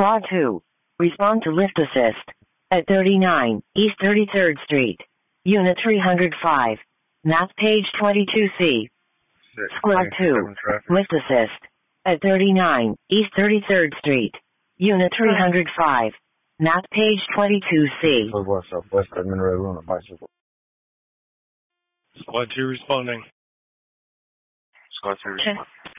Squad 2. Respond to lift assist. At 39 East 33rd Street. Unit 305. Map page 22C. Squad 2. Lift assist. At 39 East 33rd Street. Unit 305. Map page 22C. Southwest Edmond Road on a bicycle. Squad 2 responding. Squad 2 responding.